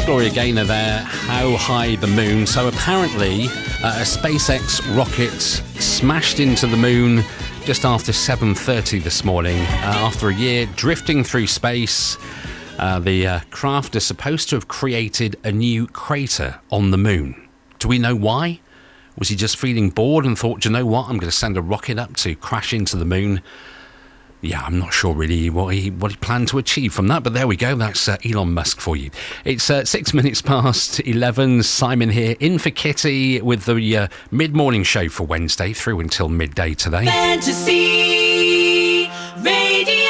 Gloria Gaynor there, How High the Moon. So apparently a SpaceX rocket smashed into the moon just after 7:30 this morning. After a year drifting through space, the craft is supposed to have created a new crater on the moon. Do we know why? Was he just feeling bored and thought, you know what, I'm going to send a rocket up to crash into the moon? Yeah, I'm not sure really what he planned to achieve from that, but there we go. That's Elon Musk for you. It's 6 minutes past 11. Simon here, in for Kitty with the mid-morning show for Wednesday through until midday today. Fantasy Radio.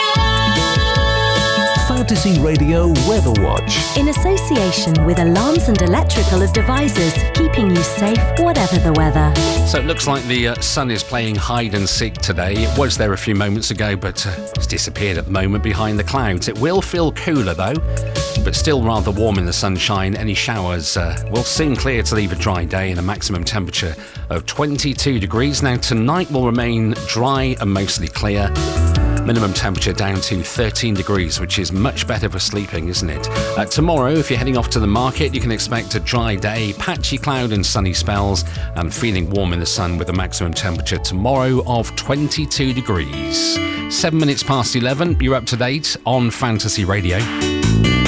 Fantasy Radio Weather Watch. In association with Alarms and Electrical Devices, keeping you safe whatever the weather. So it looks like the sun is playing hide and seek today. It was there a few moments ago, but it's disappeared at the moment behind the clouds. It will feel cooler though, but still rather warm in the sunshine. Any showers will soon clear to leave a dry day and a maximum temperature of 22 degrees. Now tonight will remain dry and mostly clear. Minimum temperature down to 13 degrees, which is much better for sleeping, isn't it? Tomorrow, if you're heading off to the market, you can expect a dry day, patchy cloud and sunny spells, and feeling warm in the sun with a maximum temperature tomorrow of 22 degrees. 7 minutes past 11, you're up to date on Fantasy Radio.